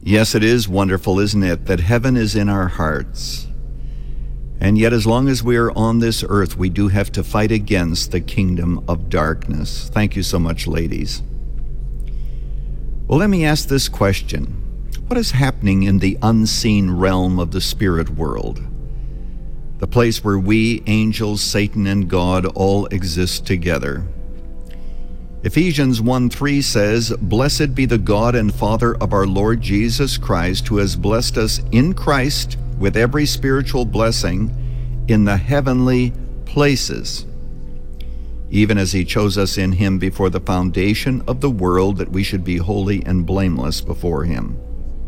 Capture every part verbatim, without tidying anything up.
Yes, it is wonderful, isn't it, that heaven is in our hearts. And yet, as long as we are on this earth, we do have to fight against the kingdom of darkness. Thank you so much, ladies. Well, let me ask this question. What is happening in the unseen realm of the spirit world? The place where we, angels, Satan, and God all exist together. Ephesians one three says, "Blessed be the God and Father of our Lord Jesus Christ, who has blessed us in Christ with every spiritual blessing in the heavenly places, even as he chose us in him before the foundation of the world, that we should be holy and blameless before him."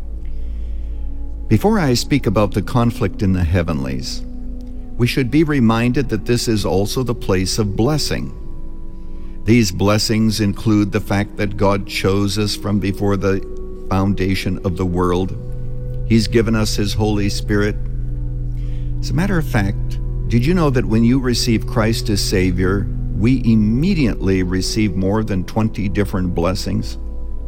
Before I speak about the conflict in the heavenlies, we should be reminded that this is also the place of blessing. These blessings include the fact that God chose us from before the foundation of the world. He's given us his Holy Spirit. As a matter of fact, did you know that when you receive Christ as Savior, we immediately receive more than twenty different blessings?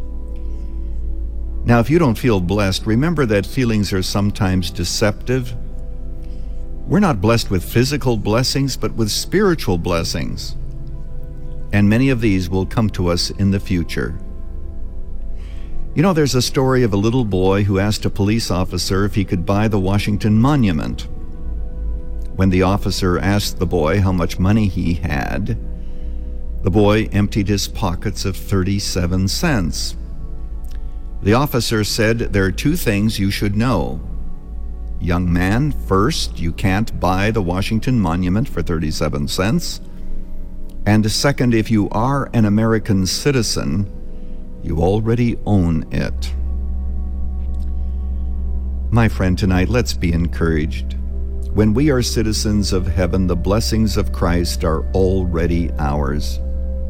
Now, if you don't feel blessed, remember that feelings are sometimes deceptive. We're not blessed with physical blessings, but with spiritual blessings. And many of these will come to us in the future. You know, there's a story of a little boy who asked a police officer if he could buy the Washington Monument. When the officer asked the boy how much money he had, the boy emptied his pockets of thirty-seven cents. The officer said, "There are two things you should know. Young man, first, you can't buy the Washington Monument for thirty-seven cents. And second, if you are an American citizen, you already own it." My friend, tonight, let's be encouraged. When we are citizens of heaven, the blessings of Christ are already ours.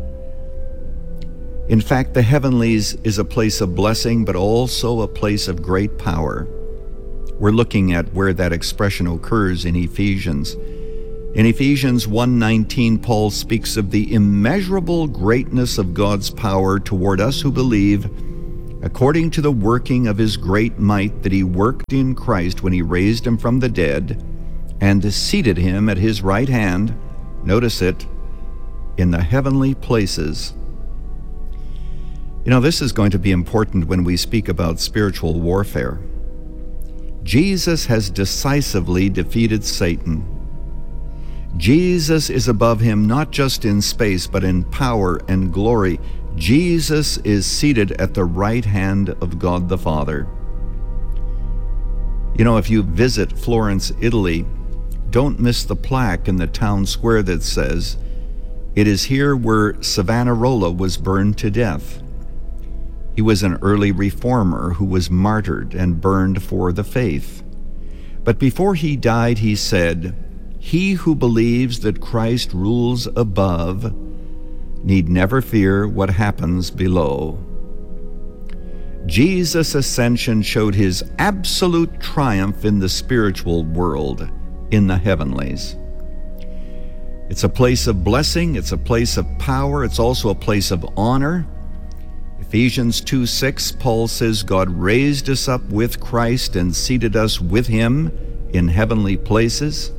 In fact, the heavenlies is a place of blessing, but also a place of great power. We're looking at where that expression occurs in Ephesians. In Ephesians one nineteen, Paul speaks of the immeasurable greatness of God's power toward us who believe, according to the working of his great might that he worked in Christ when he raised him from the dead and seated him at his right hand, notice it, in the heavenly places. You know, this is going to be important when we speak about spiritual warfare. Jesus has decisively defeated Satan. Jesus is above him not just in space, but in power and glory. Jesus is seated at the right hand of God the Father. You know, if you visit Florence, Italy, don't miss the plaque in the town square that says, "It is here where Savonarola was burned to death." He was an early reformer who was martyred and burned for the faith. But before he died, he said, "He who believes that Christ rules above need never fear what happens below." Jesus' ascension showed his absolute triumph in the spiritual world, in the heavenlies. It's a place of blessing, it's a place of power, it's also a place of honor. Ephesians two six, Paul says, God raised us up with Christ and seated us with him in heavenly places.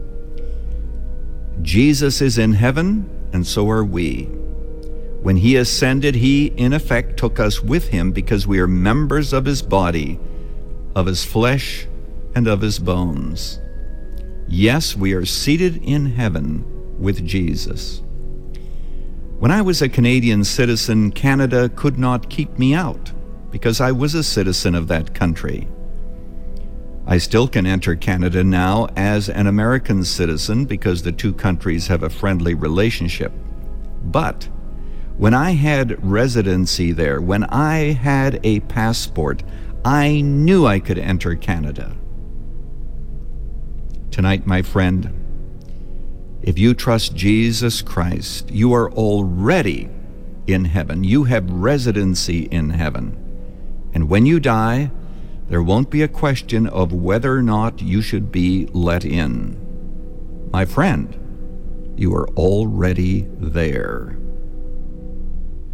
Jesus is in heaven, and so are we. When he ascended, he, in effect, took us with him because we are members of his body, of his flesh, and of his bones. Yes, we are seated in heaven with Jesus. When I was a Canadian citizen, Canada could not keep me out because I was a citizen of that country. I still can enter Canada now as an American citizen because the two countries have a friendly relationship. But when I had residency there, when I had a passport, I knew I could enter Canada. Tonight, my friend, if you trust Jesus Christ, you are already in heaven. You have residency in heaven. And when you die, there won't be a question of whether or not you should be let in. My friend, you are already there.